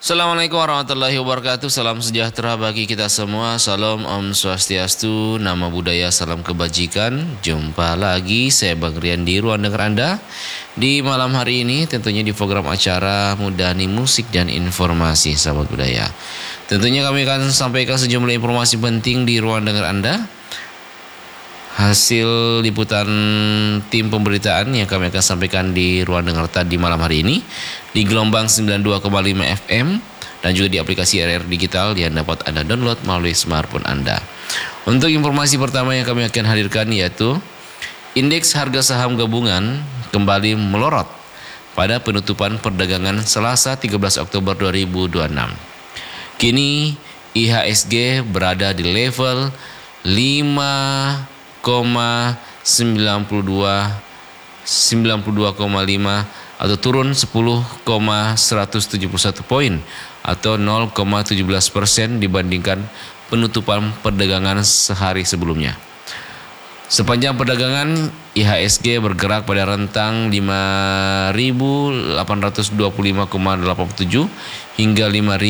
Assalamualaikum warahmatullahi wabarakatuh. Salam sejahtera bagi kita semua. Salam Om Swastiastu, Nama Budaya, Salam Kebajikan. Jumpa lagi saya Bang Rian di ruang dengar Anda di malam hari ini, tentunya di program acara Mudahani Musik dan Informasi, sahabat budaya. Tentunya kami akan sampaikan sejumlah informasi penting di ruang dengar Anda, hasil liputan tim pemberitaan yang kami akan sampaikan di ruang dengar tadi malam hari ini di gelombang 92,5 FM dan juga di aplikasi RR Digital yang dapat Anda download melalui smartphone Anda. Untuk informasi pertama yang kami akan hadirkan yaitu indeks harga saham gabungan kembali melorot pada penutupan perdagangan Selasa 13 Oktober 2026. Kini IHSG berada di level 5,92,5 atau turun 10,171 poin atau 0,17% dibandingkan penutupan perdagangan sehari sebelumnya. Sepanjang perdagangan IHSG bergerak pada rentang 5.825,87 hingga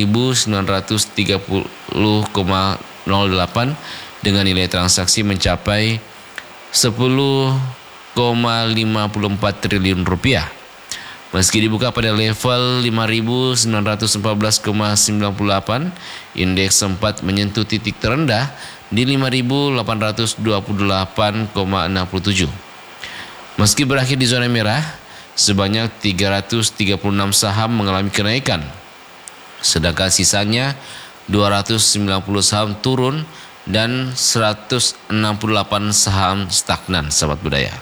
5.930,08 dengan nilai transaksi mencapai 10,54 triliun rupiah. Meski dibuka pada level 5.914,98, indeks sempat menyentuh titik terendah di 5.828,67. Meski berakhir di zona merah, sebanyak 336 saham mengalami kenaikan, sedangkan sisanya 290 saham turun dan 168 saham stagnan, sahabat budaya.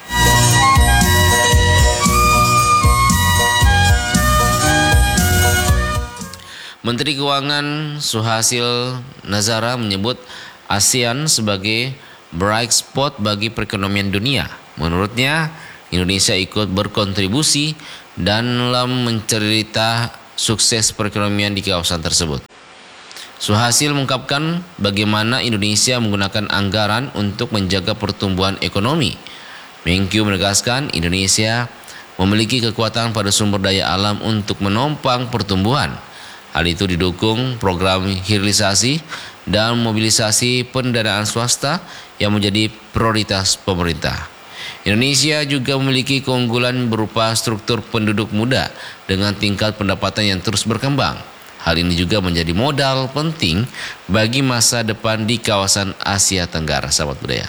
Menteri Keuangan Suhasil Nazara menyebut ASEAN sebagai bright spot bagi perekonomian dunia. Menurutnya, Indonesia ikut berkontribusi dalam mencerita sukses perekonomian di kawasan tersebut. Suhasil mengungkapkan bagaimana Indonesia menggunakan anggaran untuk menjaga pertumbuhan ekonomi. Menkyu menegaskan Indonesia memiliki kekuatan pada sumber daya alam untuk menopang pertumbuhan. Hal itu didukung program hilirisasi dan mobilisasi pendanaan swasta yang menjadi prioritas pemerintah. Indonesia juga memiliki keunggulan berupa struktur penduduk muda dengan tingkat pendapatan yang terus berkembang. Hal ini juga menjadi modal penting bagi masa depan di kawasan Asia Tenggara, sahabat budaya.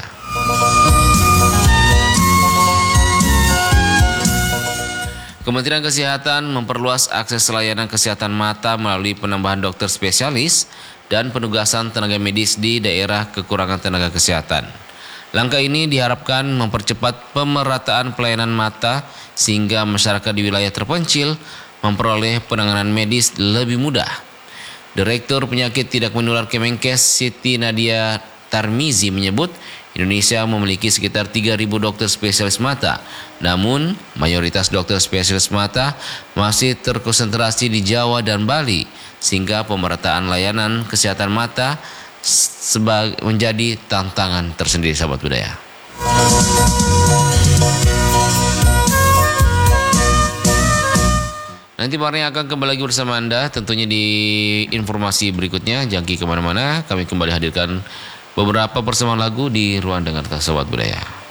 Kementerian Kesehatan memperluas akses layanan kesehatan mata melalui penambahan dokter spesialis dan penugasan tenaga medis di daerah kekurangan tenaga kesehatan. Langkah ini diharapkan mempercepat pemerataan pelayanan mata sehingga masyarakat di wilayah terpencil memperoleh penanganan medis lebih mudah. Direktur Penyakit Tidak Menular Kemenkes Siti Nadia Tarmizi menyebut Indonesia memiliki sekitar 3.000 dokter spesialis mata. Namun, mayoritas dokter spesialis mata masih terkonsentrasi di Jawa dan Bali, sehingga pemerataan layanan kesehatan mata menjadi tantangan tersendiri, sahabat budaya. Nanti Barney akan kembali lagi bersama Anda tentunya di informasi berikutnya. Jangan kemana-mana, kami kembali hadirkan beberapa persembahan lagu di ruang dengar sahabat budaya.